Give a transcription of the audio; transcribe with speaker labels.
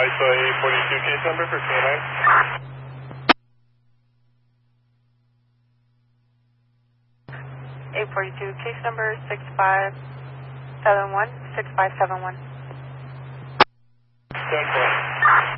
Speaker 1: ISO 842 case number for K9.
Speaker 2: 842, case number 6571. 6571.
Speaker 1: 10-4.